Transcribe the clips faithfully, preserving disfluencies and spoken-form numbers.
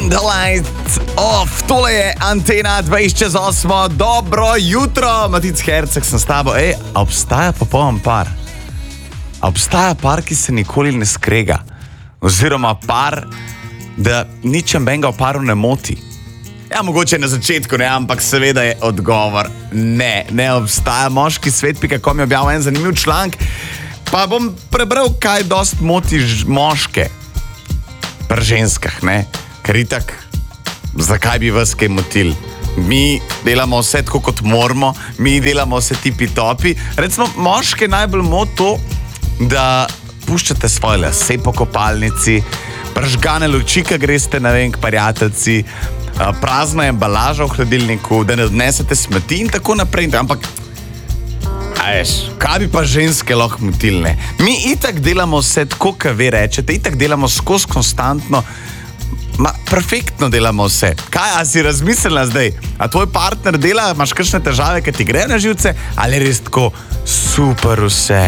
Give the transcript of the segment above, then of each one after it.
Turn the lights off. Tole je Antena dvajset čez osmo. Dobro jutro, Matic Herceg sem s tabo. Ej, obstaja popoln par. Obstaja par, ki se nikoli ne skrega. Oziroma par, da ničem benga v paru ne moti. Ja, mogoče na začetku ne, ampak seveda je odgovor ne. Ne obstaja. Moški svet pika com je objavil en zanimiv članek, pa bom prebral, kaj dost moti moške pri ženskah, ne? Ker itak, zakaj bi vas kaj motil? Mi delamo vse tako, kot moramo, mi delamo vse tipi-topi. Recimo, moške najbolj moti to, da puščate svoje lase po kopalnici, pržgane luči, ko greste, ne vem, k prijateljci, prazna embalaža v hladilniku, da ne odnesete smeti in tako naprej. Ampak, aješ, kaj bi pa ženske lahko motilne? Mi itak delamo vse tako, kot vi rečete, itak delamo skozi konstantno, ma, perfektno delamo vse. Kaj, a si razmislila zdaj? A tvoj partner dela, imaš kakšne težave, ki ti grejo na živce, ali res tako super vse?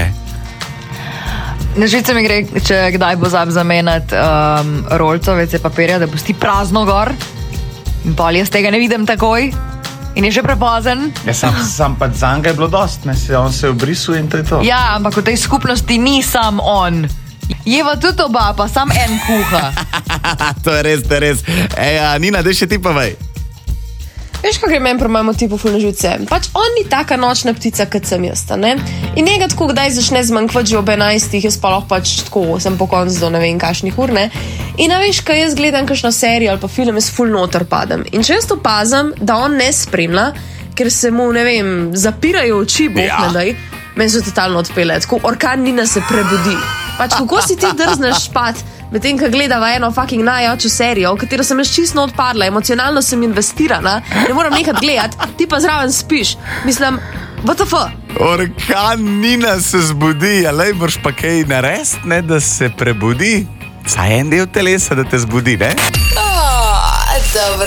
Na živce mi gre, če kdaj bo zab zamenjati um, rolco ve ce papirja, da pusti prazno gor in pol jaz tega ne vidim takoj in je že prepozen. Ja, sam, sam pa zanga je bilo dost, ne, se, on se je obrisal in to je to. Ja, ampak v tej skupnosti ni sam on. Jeva tudi oba, pa sam en kuha. To je res, to je res. Ej, a, Nina, daj še ti pa vej. Veš, ko gre meni pri mojemu tipu ful na živce? Pač on ni taka nočna ptica, kot sem jaz, ne? In njega tako kdaj začne zmanjkvati že ob enajstih, jaz pa lahko pač tako, sem po koncu do ne vem kašnih ur, ne? In a veš, ko jaz gledam kakšno serijo ali pa film, jaz ful noter padem. In če jaz to opazim, da on ne spremlja, ker se mu, ne vem, zapirajo oči, bog Ja. ne daj, meni so totalno odpele. Tako orkan Nina se prebudi. Pač kako si ti drzneš spat, medtem, ko gledava eno fucking najjačo serijo, v katero sem jaz čisto odpadla, emocionalno sem investirana, ne moram nekaj gledati, ti pa zraven spiš. Mislim, what the fuck? Orkan Nina se zbudi, ali moraš pa kaj narediti, ne, da se prebudi? Saj en del telesa, da te zbudi, ne? Oh, dobro